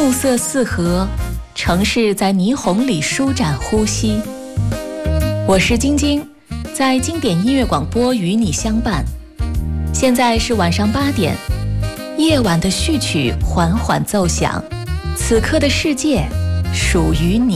暮色四合，城市在霓虹里舒展呼吸。我是晶晶，在经典音乐广播与你相伴。现在是晚上8点，夜晚的序曲缓缓奏响，此刻的世界属于你。